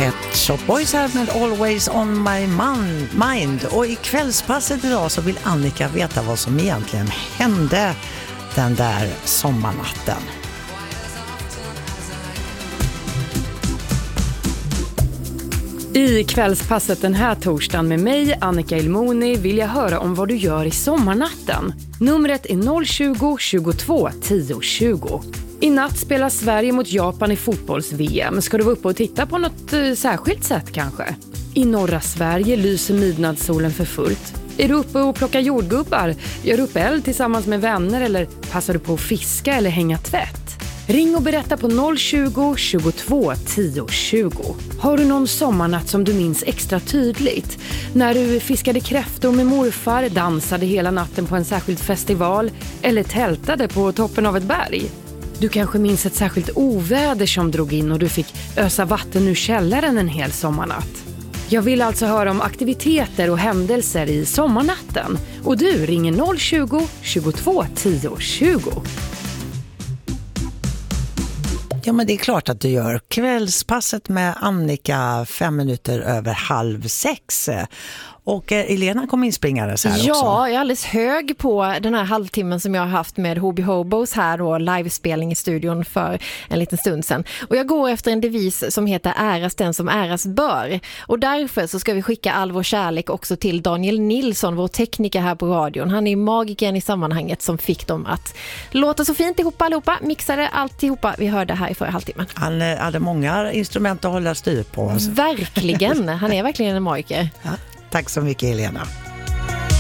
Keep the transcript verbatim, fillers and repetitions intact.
Pet Shop Boys här med Always on my man- mind. Och i kvällspasset idag så vill Annika veta vad som egentligen hände den där sommarnatten. I kvällspasset den här torsdagen med mig, Annika Ilmoni, vill jag höra om vad du gör i sommarnatten. Numret är noll tjugo, tjugotvå, tio, tjugo. I natt spelar Sverige mot Japan i fotbolls-V M. Ska du vara uppe och titta på något eh, särskilt sätt kanske? I norra Sverige lyser midnattssolen för fullt. Är du uppe och plockar jordgubbar? Gör du upp eld tillsammans med vänner eller passar du på att fiska eller hänga tvätt? Ring och berätta på noll tjugo, tjugotvå, tio, tjugo. Har du någon sommarnatt som du minns extra tydligt? När du fiskade kräftor med morfar, dansade hela natten på en särskild festival eller tältade på toppen av ett berg? Du kanske minns ett särskilt oväder som drog in och du fick ösa vatten ur källaren en hel sommarnatt. Jag vill alltså höra om aktiviteter och händelser i sommarnatten. Och du ringer noll tjugo, tjugotvå, tio, tjugo. Ja, men det är klart att du gör. Kvällspasset med Annika fem minuter över halv sex. Och Elena kom inspringares här ja, också. Ja, jag är alldeles hög på den här halvtimmen som jag har haft med Hobby Hobos här och livespelning i studion för en liten stund sedan. Och jag går efter en devis som heter äras den som äras bör. Och därför så ska vi skicka all vår kärlek också till Daniel Nilsson, vår tekniker här på radion. Han är magikern i sammanhanget som fick dem att låta så fint ihop allihopa, mixade alltihopa vi hörde här i förra halvtimmen. Han hade många instrument att hålla styr på. Verkligen, han är verkligen en magiker. Ja. Tack så mycket, Helena.